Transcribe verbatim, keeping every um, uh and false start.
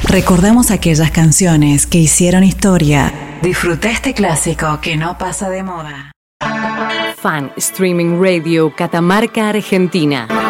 Recordamos aquellas canciones que hicieron historia. Disfruta este clásico que no pasa de moda. Fan Streaming Radio Catamarca, Argentina.